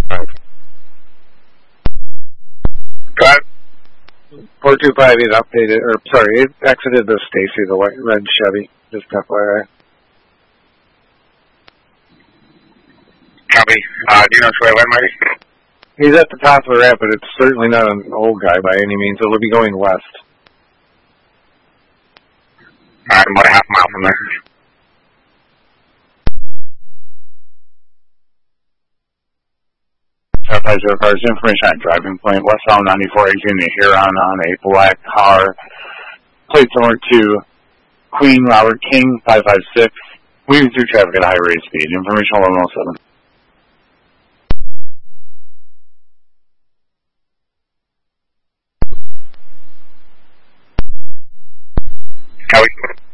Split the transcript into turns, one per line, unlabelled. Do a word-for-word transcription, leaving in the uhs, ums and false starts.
Go ahead. four two five eight updated, or sorry, it exited the Stacy, the white red Chevy. Just F Y I.
Copy. Uh, do you know which way I went, Marty?
He's at the top of the ramp, but it's certainly not an old guy by any means. It'll be going west.
Alright, I'm about a half mile from there.
Five zero cars, information on driving point, westbound ninety-four eighteen to Huron on a black car. Plate similar to Queen Robert King, five five six. Weaving through traffic at a high rate of speed. Information eleven oh seven.
Copy.